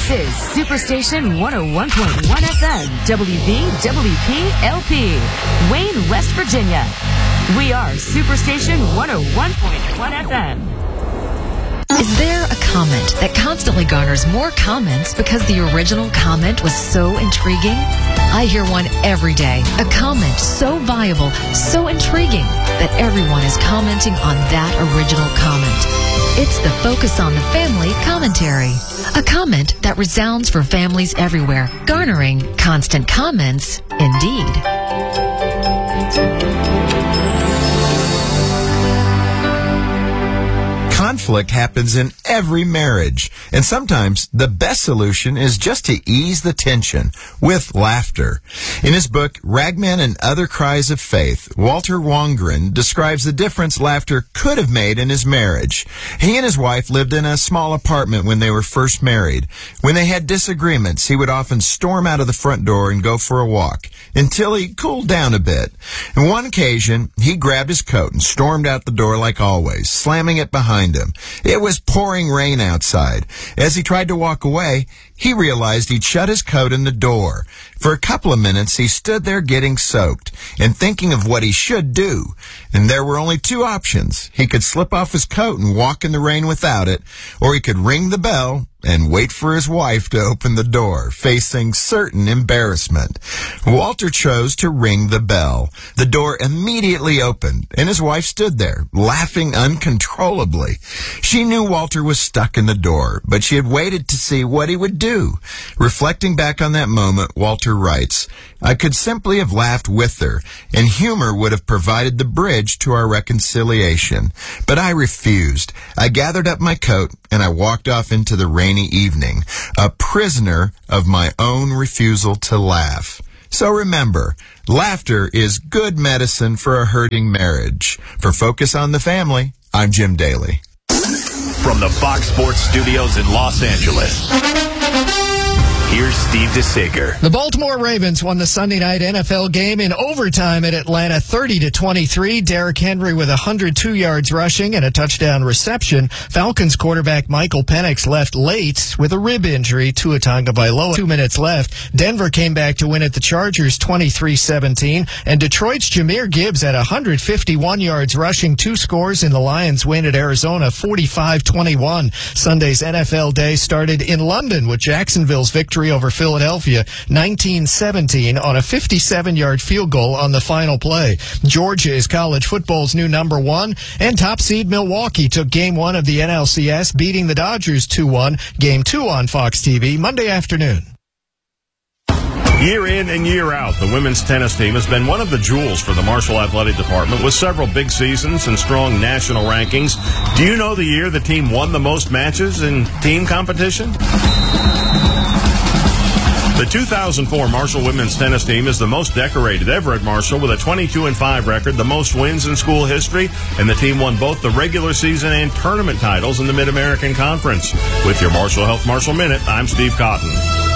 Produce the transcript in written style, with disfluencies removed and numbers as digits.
This is Superstation 101.1 FM, WVWP-LP, Wayne, West Virginia. We are Superstation 101.1 FM. Is there a comment that constantly garners more comments because the original comment was so intriguing? I hear one every day. A comment so viable, so intriguing, that everyone is commenting on that original comment. It's the Focus on the Family commentary. A comment that resounds for families everywhere, garnering constant comments indeed. Conflict happens in every marriage, and sometimes the best solution is just to ease the tension with laughter. In his book, Ragman and Other Cries of Faith, Walter Wangerin describes the difference laughter could have made in his marriage. He and his wife lived in a small apartment when they were first married. When they had disagreements, he would often storm out of the front door and go for a walk until he cooled down a bit. On one occasion, he grabbed his coat and stormed out the door like always, slamming it behind him. It was pouring rain outside. As he tried to walk away, he realized he'd shut his coat in the door. For a couple of minutes, he stood there getting soaked and thinking of what he should do. And there were only two options. He could slip off his coat and walk in the rain without it, or he could ring the bell and wait for his wife to open the door, facing certain embarrassment. Walter chose to ring the bell. The door immediately opened, and his wife stood there, laughing uncontrollably. She knew Walter was stuck in the door, but she had waited to see what he would do. Reflecting back on that moment, Walter writes, "I could simply have laughed with her, and humor would have provided the bridge to our reconciliation. But I refused. I gathered up my coat, and I walked off into the rainy evening, a prisoner of my own refusal to laugh." So remember, laughter is good medicine for a hurting marriage. For Focus on the Family, I'm Jim Daly. From the Fox Sports Studios in Los Angeles, here's Steve DeSager. The Baltimore Ravens won the Sunday night NFL game in overtime at Atlanta 30-23. Derrick Henry with 102 yards rushing and a touchdown reception. Falcons quarterback Michael Penix left late with a rib injury. Tua Tagovailoa, 2 minutes left. Denver came back to win at the Chargers 23-17. And Detroit's Jahmyr Gibbs had 151 yards rushing, 2 scores in the Lions win at Arizona 45-21. Sunday's NFL day started in London with Jacksonville's victory over Philadelphia 19-17 on a 57-yard field goal on the final play. Georgia is college football's new number 1, and top seed Milwaukee took Game 1 of the NLCS, beating the Dodgers 2-1. Game 2 on Fox TV Monday afternoon. Year in and year out, the women's tennis team has been one of the jewels for the Marshall Athletic Department with several big seasons and strong national rankings. Do you know the year the team won the most matches in team competition? The 2004 Marshall women's tennis team is the most decorated ever at Marshall with a 22-5 record, the most wins in school history, and the team won both the regular season and tournament titles in the Mid-American Conference. With your Marshall Health Marshall Minute, I'm Steve Cotton.